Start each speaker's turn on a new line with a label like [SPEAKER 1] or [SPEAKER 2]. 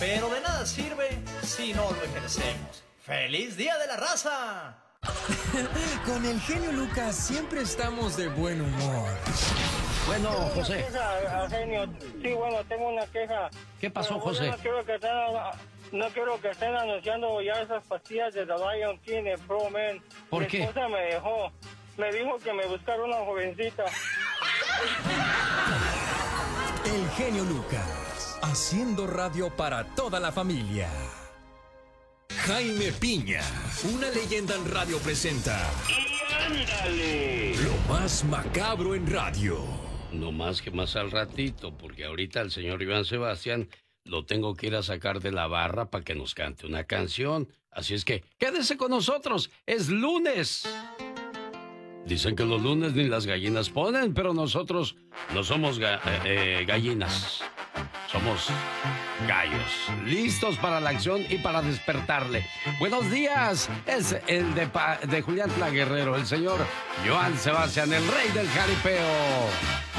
[SPEAKER 1] Pero de nada sirve si no lo ejercemos. ¡Feliz Día de la Raza!
[SPEAKER 2] Con el genio Lucas siempre estamos de buen humor.
[SPEAKER 3] Bueno, José.
[SPEAKER 4] Queja, genio. Sí, bueno, tengo una queja.
[SPEAKER 3] ¿Qué pasó,
[SPEAKER 4] Pero,
[SPEAKER 3] José?
[SPEAKER 4] No quiero que estén anunciando ya esas pastillas de The Lion King en Pro Man.
[SPEAKER 3] ¿Por
[SPEAKER 4] Mi
[SPEAKER 3] qué?
[SPEAKER 4] esposa me dejó. Me dijo que me buscara una jovencita.
[SPEAKER 2] El genio Lucas, haciendo radio para toda la familia. Jaime Piña, una leyenda en radio presenta.
[SPEAKER 5] ¡Y ándale!
[SPEAKER 2] Lo más macabro en radio.
[SPEAKER 3] No más que más al ratito, porque ahorita el señor Iván Sebastián lo tengo que ir a sacar de la barra para que nos cante una canción. Así es que quédese con nosotros, es lunes. Dicen que los lunes ni las gallinas ponen, pero nosotros no somos gallinas. Somos gallos, listos para la acción y para despertarle. Buenos días, es el de Julián Guerrero, el señor Joan Sebastián, el rey del jaripeo.